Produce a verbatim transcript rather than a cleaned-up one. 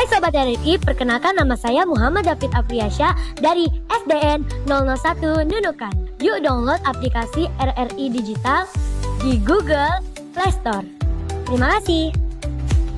Sobat R R I, perkenalkan nama saya Muhammad David Afriyasya dari S D N nol nol satu Nunukan. Yuk download aplikasi R R I Digital di Google Play Store. Terima kasih.